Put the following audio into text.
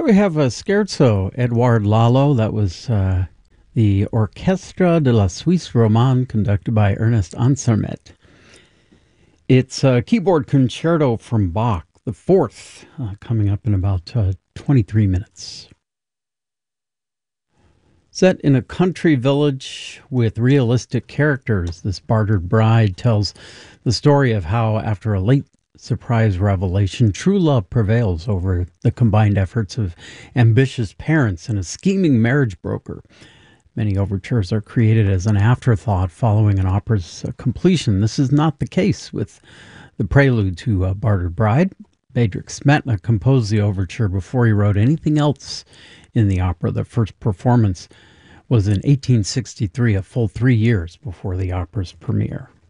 There we have a scherzo, Edouard Lalo. That was the Orchestre de la Suisse Romande, conducted by Ernest Ansermet. It's a keyboard concerto from Bach, the fourth, coming up in about 23 minutes. Set in a country village with realistic characters, this Bartered Bride tells the story of how, after a late surprise revelation, true love prevails over the combined efforts of ambitious parents and a scheming marriage broker. Many overtures are created as an afterthought following an opera's completion. This is not the case with the prelude to Bartered Bride. Bedřich Smetana composed the overture before he wrote anything else in the opera. The first performance was in 1863, a full 3 years before the opera's premiere.